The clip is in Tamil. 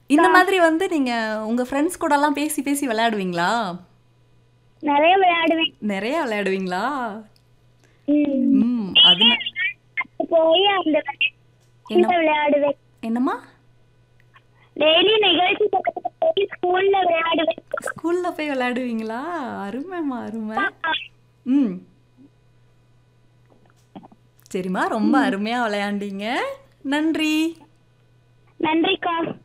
இந்த மாதிரி வந்து நீங்க உங்க ஃப்ரெண்ட்ஸ் கூடலாம் பேசி பேசி விளையாடுவீங்களா? நிறைய விளையாடுவேன். நிறைய விளையாடுவீங்களா? ம். ம். போய் அந்த என்ன விளையாடுவேன். என்னம்மா? டெய்லி நிகழ்ச்சி பக்கத்துல போய் ஸ்கூல்ல விளையாடுவேன். ஸ்கூல்ல போய் விளையாடுவீங்களா? அருமைம்மா, அருமை. ம். சரிம்மா, ரொம்ப அருமையா விளையாண்டீங்க. நன்றி. நன்றிக்கா.